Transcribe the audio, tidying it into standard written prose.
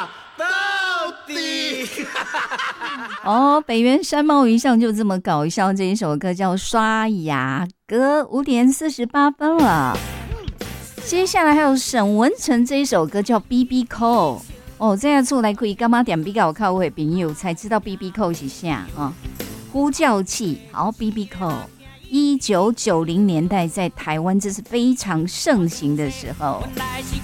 到底。 哦，北原山猫一向就这么搞笑，这一首歌叫《刷牙歌》，5:48了。接下来还有沈文程这一首歌叫《BB Call》。哦，这样出来可以干嘛点比较靠位朋友才知道 BB Call 是啥啊？呼叫器，好 BB Call。1990年代在台湾这是非常盛行的时候。